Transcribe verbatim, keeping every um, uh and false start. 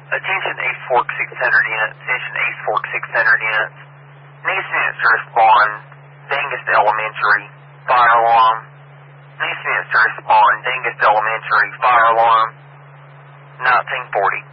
Attention East Fork six hundred units. Attention East Fork six hundred units. Needs units to respond. Dingus Elementary. Fire alarm. Needs units to respond. Dingus Elementary. Fire alarm. nineteen forty.